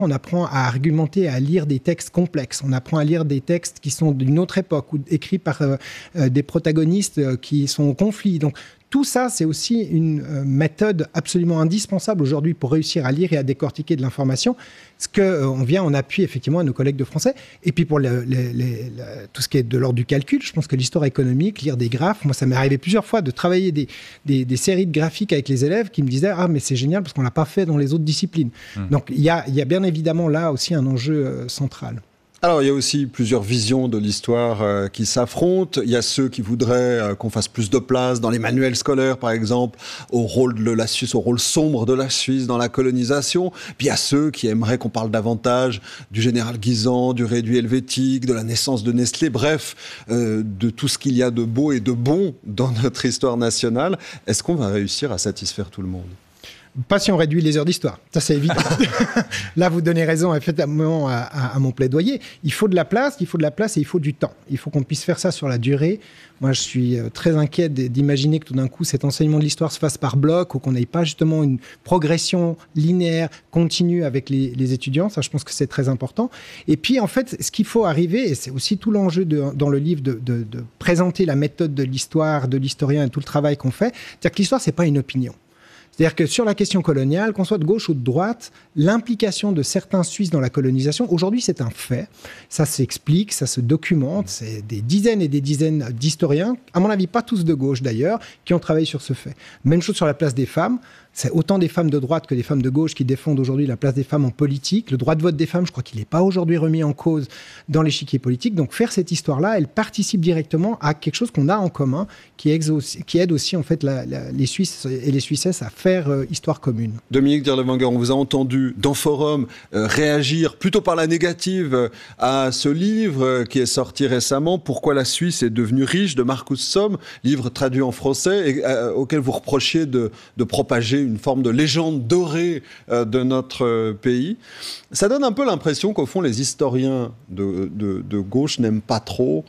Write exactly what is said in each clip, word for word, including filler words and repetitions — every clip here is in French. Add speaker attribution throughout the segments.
Speaker 1: On apprend à argumenter, à lire des textes complexes. On apprend à lire des textes qui sont d'une autre époque ou écrits par euh, euh, des protagonistes euh, qui sont au conflit. Donc, tout ça, c'est aussi une euh, méthode absolument indispensable aujourd'hui pour réussir à lire et à décortiquer de l'information. Ce qu'on euh, vient en appui effectivement à nos collègues de français. Et puis pour le, le, le, le, tout ce qui est de l'ordre du calcul, je pense que l'histoire économique, lire des graphes, moi ça m'est arrivé plusieurs fois de travailler des, des, des séries de graphiques avec les élèves qui me disaient « Ah mais c'est génial parce qu'on ne l'a pas fait dans les autres disciplines mmh. ». Donc il y a, y a bien évidemment là aussi un enjeu euh, central.
Speaker 2: Alors, il y a aussi plusieurs visions de l'histoire euh, qui s'affrontent. Il y a ceux qui voudraient euh, qu'on fasse plus de place dans les manuels scolaires, par exemple, au rôle de la Suisse, au rôle sombre de la Suisse dans la colonisation. Puis il y a ceux qui aimeraient qu'on parle davantage du général Guisan, du réduit helvétique, de la naissance de Nestlé, bref, euh, de tout ce qu'il y a de beau et de bon dans notre histoire nationale. Est-ce qu'on va réussir à satisfaire tout le monde ?
Speaker 1: Pas si on réduit les heures d'histoire, ça c'est évident. Là, vous donnez raison effectivement à, à, à mon plaidoyer. Il faut de la place, il faut de la place et il faut du temps. Il faut qu'on puisse faire ça sur la durée. Moi, je suis très inquiet d'imaginer que tout d'un coup, cet enseignement de l'histoire se fasse par bloc ou qu'on n'ait pas justement une progression linéaire, continue avec les, les étudiants. Ça, je pense que c'est très important. Et puis, en fait, ce qu'il faut arriver, et c'est aussi tout l'enjeu de, dans le livre de, de, de présenter la méthode de l'histoire, de l'historien et tout le travail qu'on fait, c'est-à-dire que l'histoire, c'est pas une opinion. C'est-à-dire que sur la question coloniale, qu'on soit de gauche ou de droite, l'implication de certains Suisses dans la colonisation, aujourd'hui, c'est un fait. Ça s'explique, ça se documente. C'est des dizaines et des dizaines d'historiens, à mon avis, pas tous de gauche d'ailleurs, qui ont travaillé sur ce fait. Même chose sur la place des femmes. C'est autant des femmes de droite que des femmes de gauche qui défendent aujourd'hui la place des femmes en politique. Le droit de vote des femmes, je crois qu'il n'est pas aujourd'hui remis en cause dans l'échiquier politique. Donc faire cette histoire-là, elle participe directement à quelque chose qu'on a en commun, qui, aussi, qui aide aussi en fait la, la, les Suisses et les Suissesses à faire euh, histoire commune.
Speaker 2: Dominique Dirlewanger, on vous a entendu dans Forum euh, réagir plutôt par la négative euh, à ce livre euh, qui est sorti récemment, Pourquoi la Suisse est devenue riche, de Marcus Somm, livre traduit en français et euh, auquel vous reprochiez de, de propager une forme de légende dorée euh, de notre euh, pays. Ça donne un peu l'impression qu'au fond, les historiens de, de, de gauche n'aiment pas trop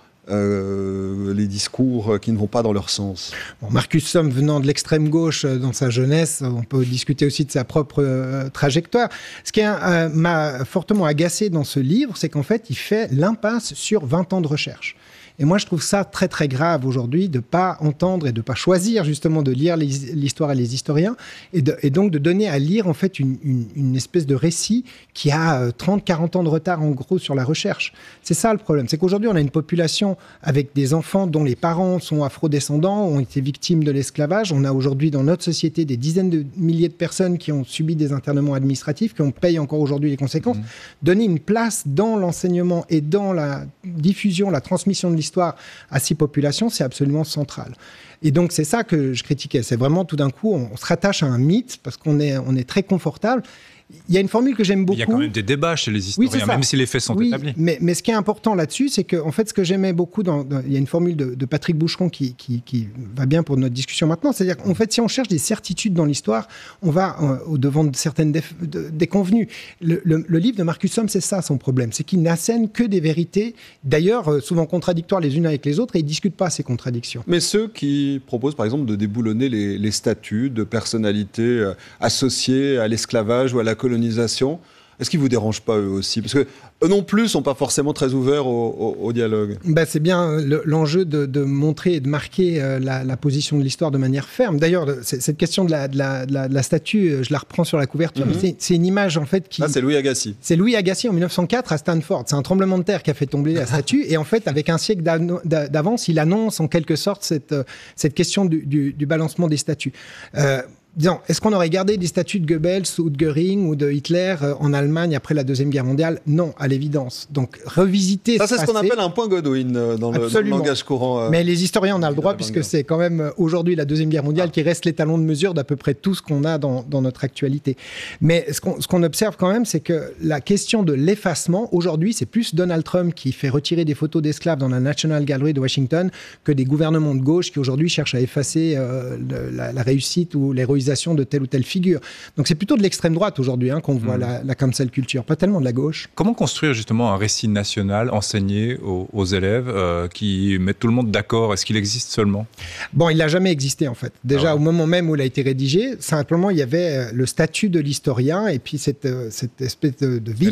Speaker 2: euh, les discours qui ne vont pas dans leur sens.
Speaker 1: Bon, Marcus Somm, venant de l'extrême gauche euh, dans sa jeunesse, on peut discuter aussi de sa propre euh, trajectoire. Ce qui euh, m'a fortement agacé dans ce livre, c'est qu'en fait, il fait l'impasse sur vingt ans de recherche. Et moi, je trouve ça très, très grave aujourd'hui de ne pas entendre et de ne pas choisir justement de lire l'histoire et les historiens et, de, et donc de donner à lire en fait une, une, une espèce de récit qui a trente, quarante ans de retard en gros sur la recherche. C'est ça le problème. C'est qu'aujourd'hui, on a une population avec des enfants dont les parents sont afrodescendants, ont été victimes de l'esclavage. On a aujourd'hui dans notre société des dizaines de milliers de personnes qui ont subi des internements administratifs, qui en payent encore aujourd'hui les conséquences. Mmh. Donner une place dans l'enseignement et dans la diffusion, la transmission de l'histoire à ces populations, c'est absolument central. Et donc, c'est ça que je critiquais. C'est vraiment, tout d'un coup, on, on se rattache à un mythe parce qu'on est, on est très confortable. Il y a une formule que j'aime beaucoup. Il y
Speaker 3: a quand même des débats chez les historiens, oui, même si les faits sont
Speaker 1: oui,
Speaker 3: établis.
Speaker 1: Mais, mais ce qui est important là-dessus, c'est que, en fait, ce que j'aimais beaucoup, dans, dans, il y a une formule de, de Patrick Boucheron qui, qui, qui va bien pour notre discussion maintenant. C'est-à-dire qu'en fait, si on cherche des certitudes dans l'histoire, on va euh, au-devant de certaines déf- de, déconvenues. Le, le, le livre de Marcus Somm, c'est ça son problème. C'est qu'il n'assène que des vérités, d'ailleurs, euh, souvent contradictoires les unes avec les autres, et il ne discute pas ces contradictions.
Speaker 2: Mais ceux qui proposent, par exemple, de déboulonner les, les statuts de personnalités euh, associées à l'esclavage ou à la colonisation, est-ce qu'ils ne vous dérangent pas eux aussi ? Parce qu'eux non plus ne sont pas forcément très ouverts au, au, au dialogue.
Speaker 1: Ben, c'est bien le, l'enjeu de, de montrer et de marquer euh, la, la position de l'histoire de manière ferme. D'ailleurs, cette question de la, de, la, de, la, de la statue, je la reprends sur la couverture. Mm-hmm. C'est, c'est une image en fait qui...
Speaker 2: Ah, c'est Louis Agassiz.
Speaker 1: C'est Louis Agassiz en mille neuf cent quatre à Stanford. C'est un tremblement de terre qui a fait tomber la statue. Et en fait, avec un siècle d'avance, il annonce en quelque sorte cette, cette question du, du, du balancement des statues. Euh, Disons, est-ce qu'on aurait gardé des statues de Goebbels ou de Göring ou de Hitler euh, en Allemagne après la Deuxième Guerre mondiale ? Non, à l'évidence. Donc, revisiter
Speaker 2: ça,
Speaker 1: ce
Speaker 2: c'est ce qu'on appelle un point Godwin euh, dans, le, dans le langage courant. Euh,
Speaker 1: Mais les historiens en ont le droit, puisque c'est quand même aujourd'hui la Deuxième Guerre mondiale ah. qui reste l'étalon de mesure d'à peu près tout ce qu'on a dans, dans notre actualité. Mais ce qu'on, ce qu'on observe quand même, c'est que la question de l'effacement, aujourd'hui, c'est plus Donald Trump qui fait retirer des photos d'esclaves dans la National Gallery de Washington que des gouvernements de gauche qui aujourd'hui cherchent à effacer euh, le, la, la réussite ou l'héroïsme valorisation de telle ou telle figure. Donc c'est plutôt de l'extrême droite aujourd'hui hein, qu'on voit mmh. la, la cancel culture, pas tellement de la gauche.
Speaker 3: Comment construire justement un récit national enseigné aux, aux élèves euh, qui met tout le monde d'accord? Est-ce qu'il existe seulement?
Speaker 1: Bon, il n'a jamais existé en fait. Déjà ah ouais. au moment même où il a été rédigé, simplement il y avait le statut de l'historien et puis cette, cette espèce de, de ville